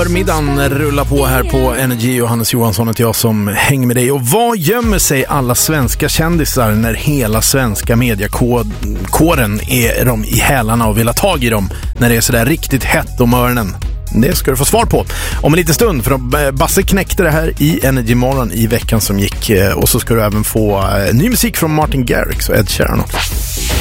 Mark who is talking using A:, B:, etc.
A: Middagen rullar på här på Energy. Johannes Johansson och jag som hänger med dig. Och vad gömmer sig alla svenska kändisar när hela svenska mediakåren är de i hälarna och vill ha tag i dem när det är sådär riktigt hett om öronen? Det ska du få svar på om en liten stund, för Basse knäckte det här i Energy Morgon i veckan som gick. Och så ska du även få ny musik från Martin Garrix och Ed Sheeran också.